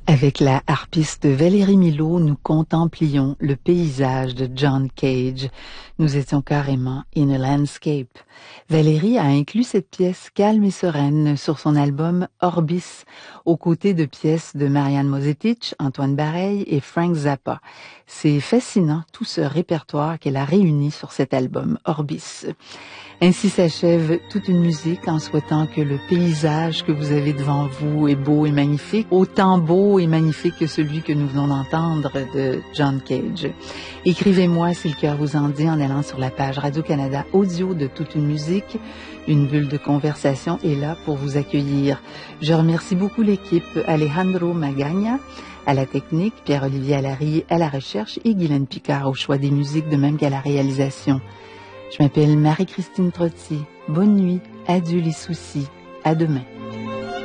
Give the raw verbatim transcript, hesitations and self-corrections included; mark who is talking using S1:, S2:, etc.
S1: Avec la harpiste Valérie Milot, nous contemplions le paysage de John Cage. Nous étions carrément in a landscape. Valérie a inclus cette pièce calme et sereine sur son album Orbis, aux côtés de pièces de Marianne Mosetich, Antoine Bareil et Frank Zappa. C'est fascinant, tout ce répertoire qu'elle a réuni sur cet album Orbis. Ainsi s'achève toute une musique en souhaitant que le paysage que vous avez devant vous est beau et magnifique, autant beau et magnifique que celui que nous venons d'entendre de John Cage. Écrivez-moi si le cœur vous en dit en allant sur la page Radio-Canada Audio de Toute une musique. Une bulle de conversation est là pour vous accueillir. Je remercie beaucoup l'équipe Alejandro Magagna à la technique, Pierre-Olivier Allary à la recherche et Guylaine Picard au choix des musiques de même qu'à la réalisation. Je m'appelle Marie-Christine Trottier. Bonne nuit, adieu les soucis, à demain.